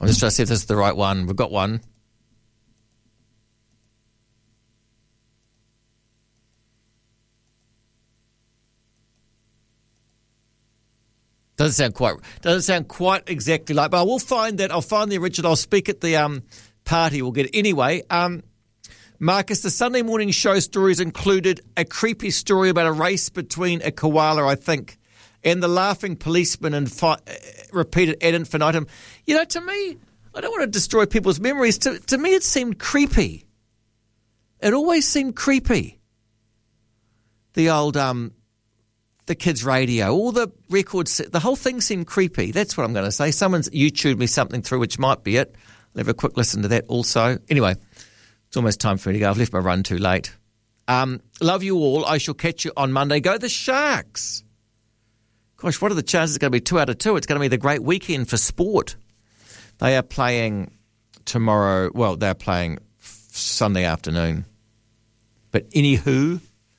I'm just trying to see if this is the right one. We've got one. Doesn't sound quite exactly like, but I will find that. I'll find the original. I'll speak at the party. We'll get it anyway. Marcus, the Sunday morning show stories included a creepy story about a race between a koala, I think, and the laughing policeman and repeated ad infinitum. You know, to me, I don't want to destroy people's memories. To me, it seemed creepy. It always seemed creepy. The old the kids' radio, all the records, the whole thing seemed creepy. That's what I'm going to say. Someone's YouTubed me something through, which might be it. I'll have a quick listen to that also. Anyway, it's almost time for me to go. I've left my run too late. Love you all. I shall catch you on Monday. Go the Sharks. Gosh, what are the chances it's going to be 2 out of 2? It's going to be the great weekend for sport. They are playing tomorrow. Well, they're playing Sunday afternoon. But anywho,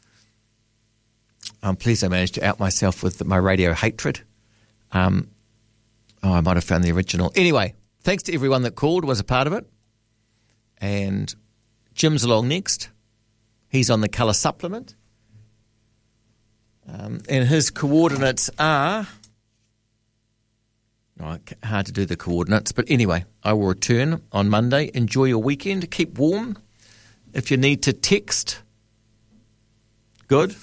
I'm pleased I managed to out myself with my radio hatred. I might have found the original. Anyway, thanks to everyone that called, was a part of it. And Jim's along next. He's on the colour supplement. And his coordinates are... hard to do the coordinates. But anyway, I will return on Monday. Enjoy your weekend. Keep warm. If you need to text, good.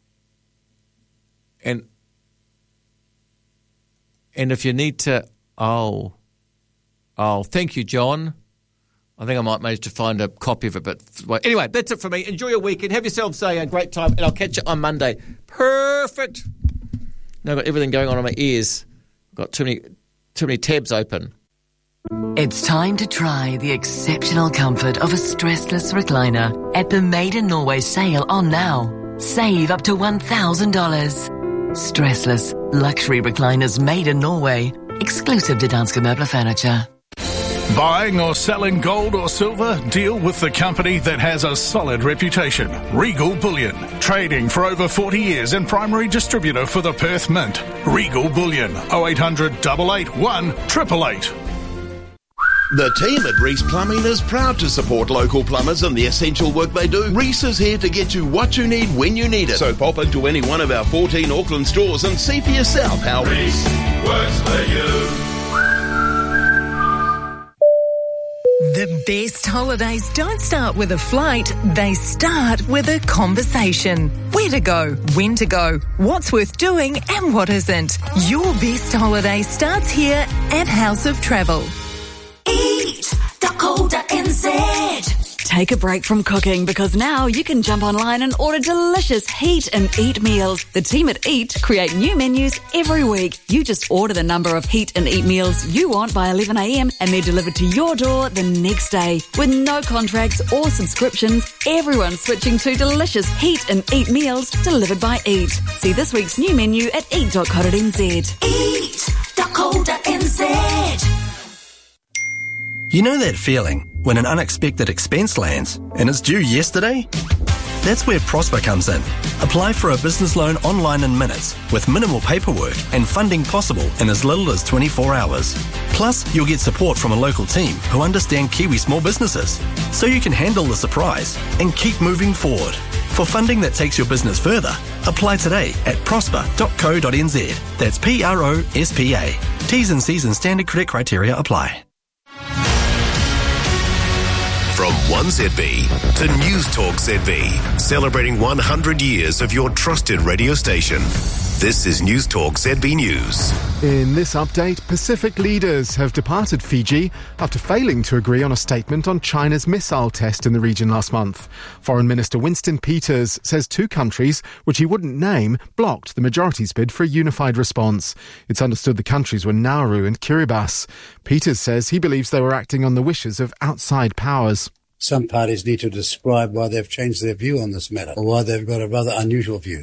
And if you need to... Oh, thank you, John. I think I might manage to find a copy of it. But well, anyway, that's it for me. Enjoy your weekend. Have yourselves a great time, and I'll catch you on Monday. Perfect. Now I've got everything going on my ears. I've got too many tabs open. It's time to try the exceptional comfort of a stressless recliner at the Made in Norway sale on now. Save up to $1,000. Stressless luxury recliners made in Norway. Exclusive to Danske Møbler Furniture. Buying or selling gold or silver? Deal with the company that has a solid reputation. Regal Bullion. Trading for over 40 years and primary distributor for the Perth Mint. Regal Bullion. 0800 881 888. The team at Reese Plumbing is proud to support local plumbers and the essential work they do. Reese is here to get you what you need when you need it. So pop into any one of our 14 Auckland stores and see for yourself how Reese works for you. The best holidays don't start with a flight, they start with a conversation. Where to go, when to go, what's worth doing and what isn't. Your best holiday starts here at House of Travel. Eat.co.nz. Take a break from cooking because now you can jump online and order delicious Heat and Eat meals. The team at Eat create new menus every week. You just order the number of Heat and Eat meals you want by 11 a.m. and they're delivered to your door the next day. With no contracts or subscriptions, everyone's switching to delicious Heat and Eat meals delivered by Eat. See this week's new menu at eat.co.nz. Eat.co.nz. You know that feeling when an unexpected expense lands and it's due yesterday? That's where Prosper comes in. Apply for a business loan online in minutes with minimal paperwork and funding possible in as little as 24 hours. Plus, you'll get support from a local team who understand Kiwi small businesses, so you can handle the surprise and keep moving forward. For funding that takes your business further, apply today at prosper.co.nz. That's PROSPA. T's and C's and standard credit criteria apply. From 1ZB to News Talk ZB, celebrating 100 years of your trusted radio station. This is News Talk ZB News. In this update, Pacific leaders have departed Fiji after failing to agree on a statement on China's missile test in the region last month. Foreign Minister Winston Peters says two countries, which he wouldn't name, blocked the majority's bid for a unified response. It's understood the countries were Nauru and Kiribati. Peters says he believes they were acting on the wishes of outside powers. Some parties need to describe why they've changed their view on this matter, or why they've got a rather unusual view.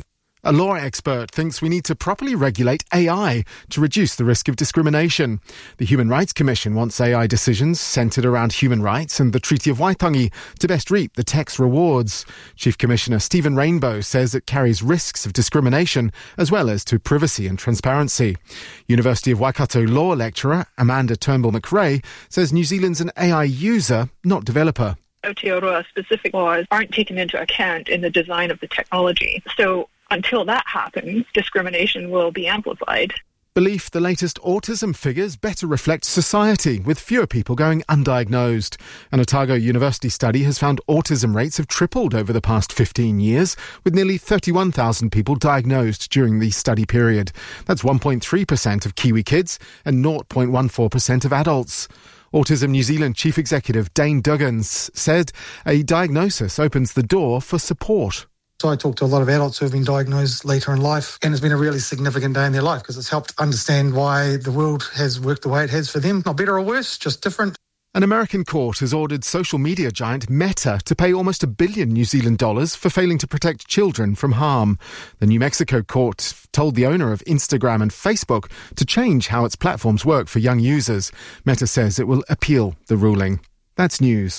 A law expert thinks we need to properly regulate AI to reduce the risk of discrimination. The Human Rights Commission wants AI decisions centred around human rights and the Treaty of Waitangi to best reap the tax rewards. Chief Commissioner Stephen Rainbow says it carries risks of discrimination as well as to privacy and transparency. University of Waikato law lecturer Amanda Turnbull-McRae says New Zealand's an AI user, not developer. Aotearoa specific laws aren't taken into account in the design of the technology. So until that happens, discrimination will be amplified. Belief the latest autism figures better reflect society, with fewer people going undiagnosed. An Otago University study has found autism rates have tripled over the past 15 years, with nearly 31,000 people diagnosed during the study period. That's 1.3% of Kiwi kids and 0.14% of adults. Autism New Zealand Chief Executive Dane Duggins said a diagnosis opens the door for support. So I talk to a lot of adults who have been diagnosed later in life, and it's been a really significant day in their life because it's helped understand why the world has worked the way it has for them. Not better or worse, just different. An American court has ordered social media giant Meta to pay almost $1 billion New Zealand dollars for failing to protect children from harm. The New Mexico court told the owner of Instagram and Facebook to change how its platforms work for young users. Meta says it will appeal the ruling. That's news.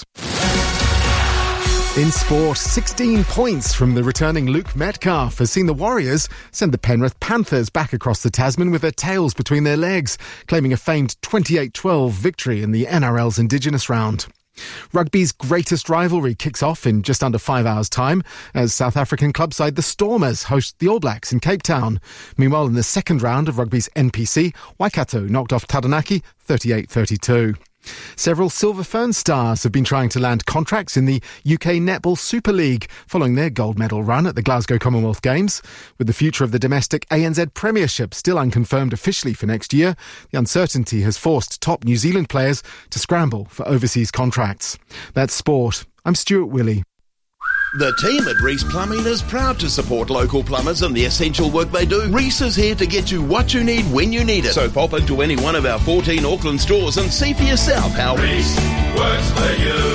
In sport, 16 points from the returning Luke Metcalf has seen the Warriors send the Penrith Panthers back across the Tasman with their tails between their legs, claiming a famed 28-12 victory in the NRL's Indigenous round. Rugby's greatest rivalry kicks off in just under 5 hours' time as South African club side the Stormers host the All Blacks in Cape Town. Meanwhile, in the second round of rugby's NPC, Waikato knocked off Taranaki 38-32. Several Silver Fern stars have been trying to land contracts in the UK Netball Super League following their gold medal run at the Glasgow Commonwealth Games. With the future of the domestic ANZ Premiership still unconfirmed officially for next year, the uncertainty has forced top New Zealand players to scramble for overseas contracts. That's sport. I'm Stuart Willey. The team at Reece Plumbing is proud to support local plumbers and the essential work they do. Reece is here to get you what you need when you need it. So pop into any one of our 14 Auckland stores and see for yourself how Reece works for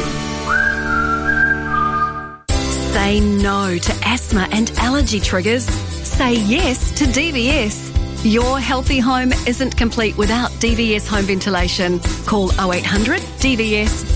you. Say no to asthma and allergy triggers. Say yes to DVS. Your healthy home isn't complete without DVS home ventilation. Call 0800 DVS